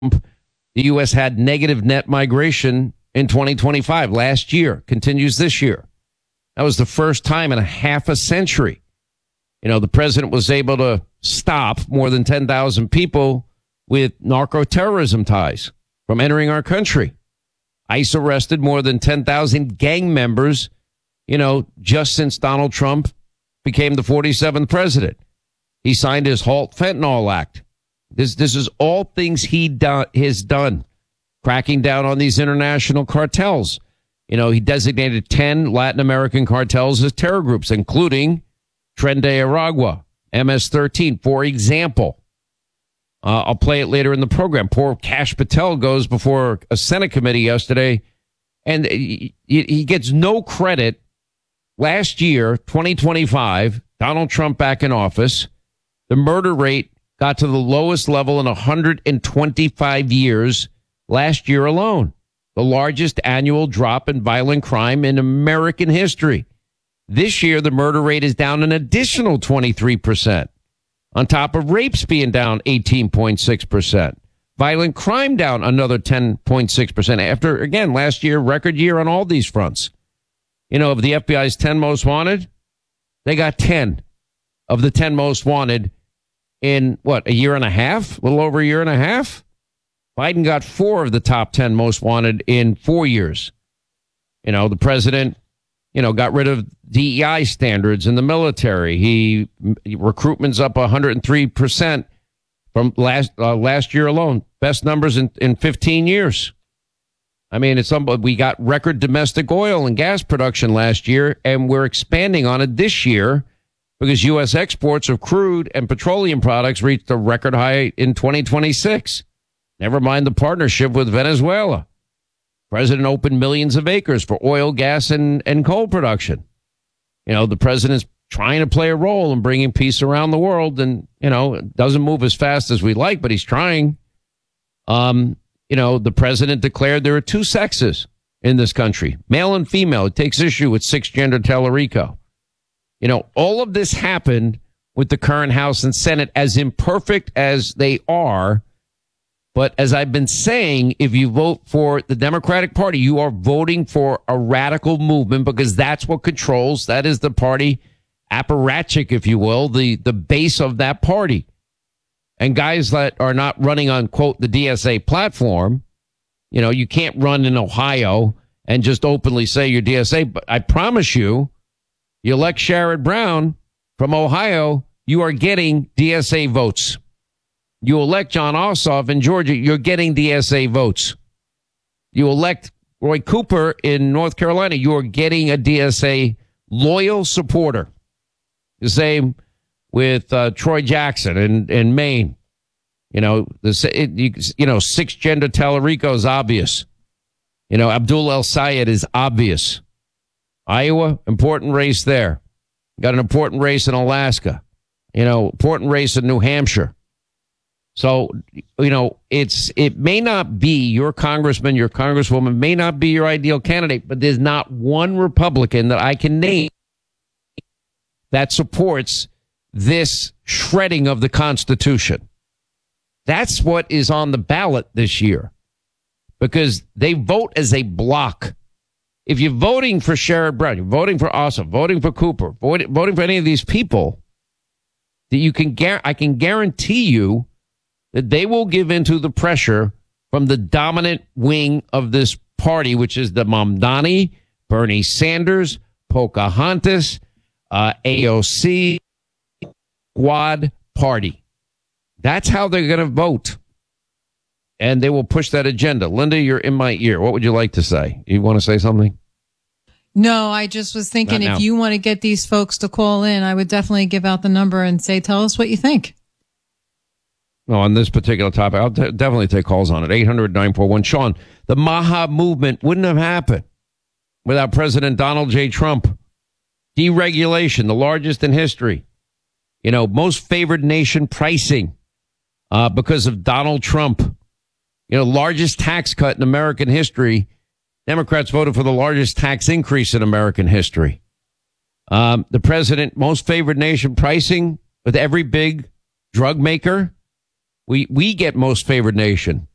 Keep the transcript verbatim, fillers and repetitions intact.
the U S had negative net migration in twenty twenty-five. Last year, continues this year. That was the first time in a half a century. You know, the president was able to stop more than ten thousand people with narco-terrorism ties from entering our country. ICE arrested more than ten thousand gang members, you know, just since Donald Trump became the forty-seventh president. He signed his Halt Fentanyl Act. This this is all things he do, has done, cracking down on these international cartels. You know, he designated ten Latin American cartels as terror groups, including Tren de Aragua, M S thirteen, for example. Uh, I'll play it later in the program. Poor Kash Patel goes before a Senate committee yesterday, and he, he gets no credit. Last year, twenty twenty-five, Donald Trump back in office, the murder rate got to the lowest level in one hundred twenty-five years last year alone, the largest annual drop in violent crime in American history. This year, the murder rate is down an additional twenty-three percent, on top of rapes being down eighteen point six percent. Violent crime down another ten point six percent after, again, last year, record year on all these fronts. You know, of the F B I's ten most wanted, they got ten of the ten most wanted in, what, a year and a half? A little over a year and a half? Biden got four of the top ten most wanted in four years. You know, the president, you know, got rid of D E I standards in the military. He, recruitment's up one hundred three percent from last uh, last year alone. Best numbers in, in fifteen years. I mean, it's we got record domestic oil and gas production last year, and we're expanding on it this year because U S exports of crude and petroleum products reached a record high in twenty twenty-six. Never mind the partnership with Venezuela. President opened millions of acres for oil, gas, and, and coal production. You know, the president's trying to play a role in bringing peace around the world, and, you know, it doesn't move as fast as we like, but he's trying. Um, you know, the president declared there are two sexes in this country, male and female. It takes issue with six-gender Tellerico. You know, all of this happened with the current House and Senate, as imperfect as they are. But as I've been saying, if you vote for the Democratic Party, you are voting for a radical movement, because that's what controls. That is the party apparatchik, if you will, the, the base of that party. And guys that are not running on, quote, the D S A platform, you know, you can't run in Ohio and just openly say you're D S A. But I promise you, you elect Sherrod Brown from Ohio, you are getting D S A votes. You elect Jon Ossoff in Georgia, you're getting D S A votes. You elect Roy Cooper in North Carolina, you're getting a D S A loyal supporter. The same with uh, Troy Jackson in, in Maine. You know, the, it, you, you know, six-gender Tellerico is obvious. You know, Abdul El Sayed is obvious. Iowa, important race there. Got an important race in Alaska. You know, important race in New Hampshire. So, you know, it's it may not be your congressman, your congresswoman may not be your ideal candidate, but there's not one Republican that I can name that supports this shredding of the Constitution. That's what is on the ballot this year, because they vote as a block. If you're voting for Sherrod Brown, you're voting for Ossoff, voting for Cooper, voting, voting for any of these people, that you can gar- I can guarantee you that they will give into the pressure from the dominant wing of this party, which is the Mamdani, Bernie Sanders, Pocahontas, uh, A O C, Quad Party. That's how they're going to vote. And they will push that agenda. Linda, you're in my ear. What would you like to say? You want to say something? No, I just was thinking if you want to get these folks to call in, I would definitely give out the number and say, tell us what you think. No, on this particular topic, I'll t- definitely take calls on it. eight hundred nine four one Sean, the Maha movement wouldn't have happened without President Donald J. Trump. Deregulation, the largest in history. You know, most favored nation pricing uh, because of Donald Trump. You know, largest tax cut in American history. Democrats voted for the largest tax increase in American history. Um, the president, most favored nation pricing with every big drug maker. We we get most favored nation.